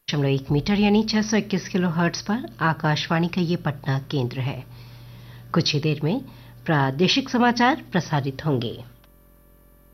1 metre यानी 621 kilo hertz पर आकाशवाणी का ये पटना केंद्र है। कुछ ही देर में प्रादेशिक समाचार प्रसारित होंगे।